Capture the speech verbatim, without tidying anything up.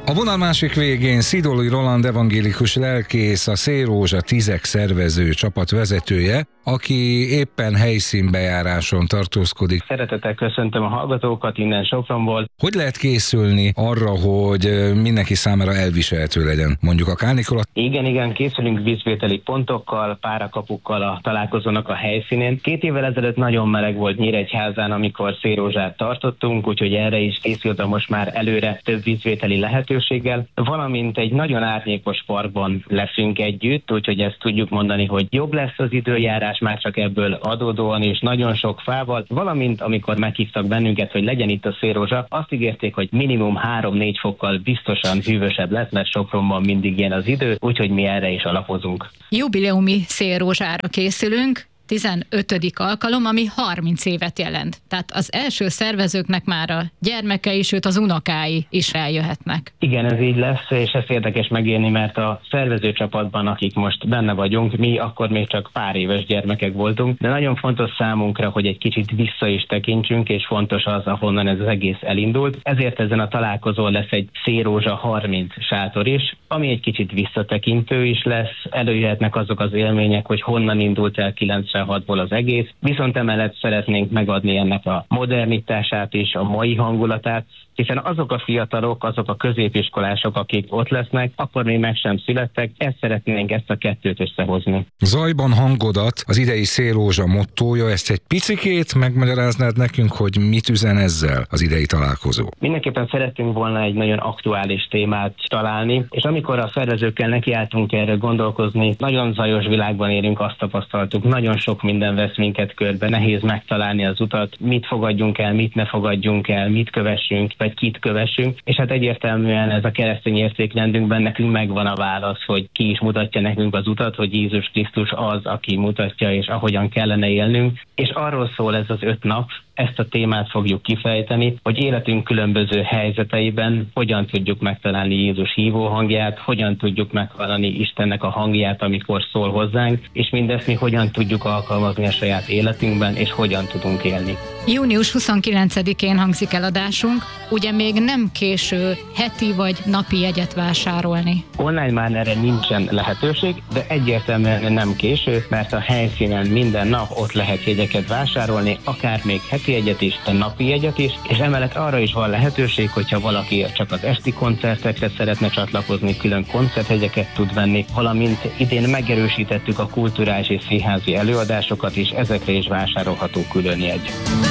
A vonal másik végén Szidóli Roland evangélikus lelkész, a Szélrózsa Tízek szervező csapat vezetője, aki éppen helyszínbejáráson tartózkodik. Szeretettel köszöntöm a hallgatókat innen Sopronból. Hogy lehet készülni arra, hogy mindenki számára elviselhető legyen mondjuk a kánikula? Igen, igen, készülünk vízvételi pontokkal, párakapukkal a találkozónak a helyszínén. Két évvel ezelőtt nagyon meleg volt Nyíregyházán, amikor Szélrózsát tartottunk, úgyhogy erre is készültem most már előre több vízvételi lehetőséggel, valamint egy nagyon árnyékos parkban leszünk együtt, úgyhogy ezt tudjuk mondani, hogy jobb lesz az időjárás, már csak ebből adódóan, és nagyon sok fával, valamint amikor meghívtak bennünket, hogy legyen itt a Szélrózsa, azt ígérték, hogy minimum három-négy fokkal biztosan hűvösebb lesz, mert Sopronban mindig ilyen az idő, úgyhogy mi erre is alapozunk. Jubileumi Szélrózsára készülünk, tizenötödik alkalom, ami harminc évet jelent. Tehát az első szervezőknek már a gyermekei, sőt az unokái is eljöhetnek. Igen, ez így lesz, és ez érdekes megélni, mert a szervezőcsapatban, akik most benne vagyunk, mi akkor még csak pár éves gyermekek voltunk, de nagyon fontos számunkra, hogy egy kicsit vissza is tekintsünk, és fontos az, ahonnan ez az egész elindult. Ezért ezen a találkozón lesz egy Szélrózsa harminc sátor is, ami egy kicsit visszatekintő is lesz. Előjöhetnek azok az élmények, hogy honnan indult el kilencvenhatból az egész, viszont emellett szeretnénk megadni ennek a modernitását is, a mai hangulatát, hiszen azok a fiatalok, azok a középiskolások, akik ott lesznek, akkor még meg sem születtek, ezt szeretnénk ezt a kettőt összehozni. Zajban hangodat az idei Szélrózsa mottója, ezt egy picikét megmagyaráznád nekünk, hogy mit üzen ezzel az idei találkozó? Mindenképpen szerettünk volna egy nagyon aktuális témát találni, és amikor a szervezőkkel nekiálltunk erről gondolkozni, nagyon zajos világban élünk, azt tapasztaltuk, nagyon sok minden vesz minket körbe, nehéz megtalálni az utat, mit fogadjunk el, mit ne fogadjunk el, mit kövessünk, vagy kit kövessünk, és hát egyértelműen ez a keresztény értékrendünkben nekünk megvan a válasz, hogy ki is mutatja nekünk az utat, hogy Jézus Krisztus az, aki mutatja, és ahogyan kellene élnünk, és arról szól ez az öt nap, ezt a témát fogjuk kifejteni, hogy életünk különböző helyzeteiben hogyan tudjuk megtalálni Jézus hívó hangját, hogyan tudjuk meghallani Istennek a hangját, amikor szól hozzánk, és mindezt mi hogyan tudjuk alkalmazni a saját életünkben, és hogyan tudunk élni. június huszonkilencedikén hangzik el adásunk, ugye még nem késő heti vagy napi jegyet vásárolni. Online már erre nincsen lehetőség, de egyértelműen nem késő, mert a helyszínen minden nap ott lehet jegyeket vásárolni, akár még heti jegyet is, de napi jegyet is, és emellett arra is van lehetőség, hogyha valaki csak az esti koncertekre szeretne csatlakozni, külön koncerthegyeket tud venni, valamint idén megerősítettük a kulturális és színházi előadásokat is, ezekre is vásárolható külön jegy.